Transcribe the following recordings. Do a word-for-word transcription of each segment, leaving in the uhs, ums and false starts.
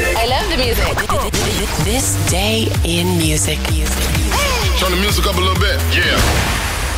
I love the music. This day in music. Turn the music up a little bit. Yeah.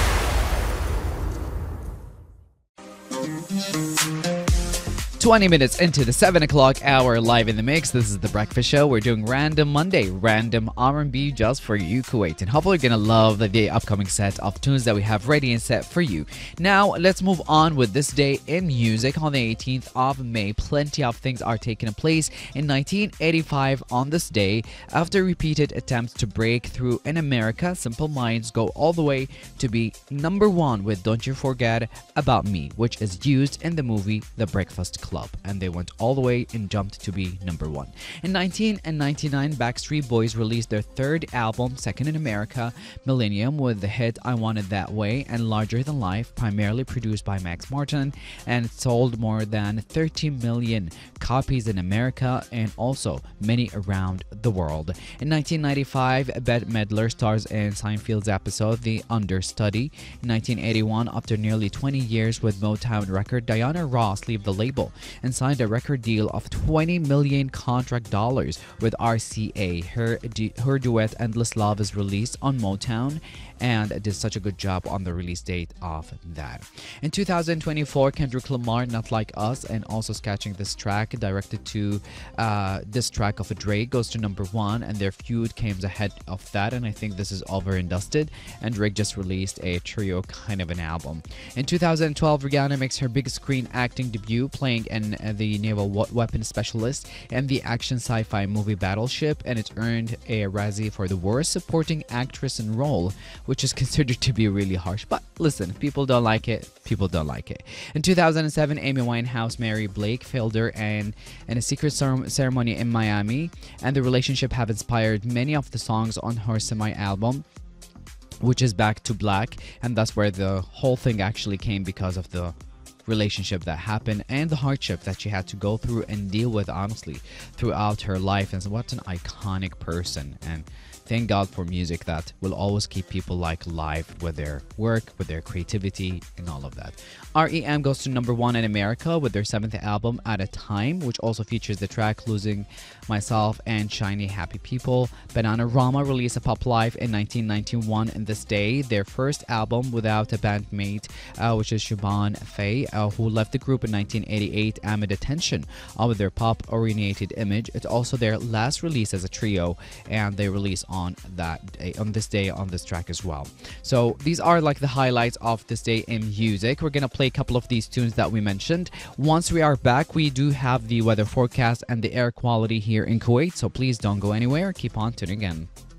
twenty minutes into the seven o'clock hour, live in the mix. This is The Breakfast Show. We're doing Random Monday, random R and B just for you, Kuwait. And hopefully you're going to love the, the upcoming set of tunes that we have ready and set for you. Now, let's move on with this day in music. On the eighteenth of May, plenty of things are taking place. In nineteen eighty-five, on this day, after repeated attempts to break through in America, Simple Minds go all the way to be number one with Don't You Forget About Me, which is used in the movie The Breakfast Club. And they went all the way and jumped to be number one. In nineteen ninety-nine, Backstreet Boys released their third album, second in America, Millennium, with the hit I Want It That Way and Larger Than Life, primarily produced by Max Martin, and it sold more than thirty million copies in America and also many around the world. In nineteen ninety-five, Bette Midler stars in Seinfeld's episode The Understudy. In nineteen eighty-one, after nearly twenty years with Motown record, Diana Ross left the label and signed a record deal of twenty million contract dollars with R C A. Her, her duet Endless Love is released on Motown and did such a good job on the release date of that. In two thousand twenty-four, Kendrick Lamar, Not Like Us, and also sketching this track directed to uh, this track of a Drake goes to number one, and their feud came ahead of that, and I think this is over and dusted, and Drake just released a trio kind of an album. In two thousand twelve, Rihanna makes her big screen acting debut, playing in uh, the naval weapons specialist in the action sci-fi movie Battleship, and it earned a Razzie for the worst supporting actress in role, which is considered to be really harsh. But listen, if people don't like it, people don't like it. In two thousand seven, Amy Winehouse married Blake Felder and in a secret ceremony in Miami, and the relationship have inspired many of the songs on her semi-album, which is Back to Black, and that's where the whole thing actually came, because of the relationship that happened and the hardship that she had to go through and deal with, honestly, throughout her life. And what an iconic person, and thank God for music that will always keep people like alive with their work, with their creativity, and all of that. R E M goes to number one in America with their seventh album, At a Time, which also features the track Losing Myself and Shiny Happy People. Bananarama released a Pop Life in nineteen ninety-one, and this day, their first album without a bandmate, uh, which is Siobhan Faye, uh, who left the group in nineteen eighty-eight amid attention of their pop-oriented image. It's also their last release as a trio, and they release on that day, on this day, on this track as well. So these are like the highlights of this day in music. We're gonna play a couple of these tunes that we mentioned. Once we are back, we do have the weather forecast and the air quality here in Kuwait, so please don't go anywhere. Keep on tuning in.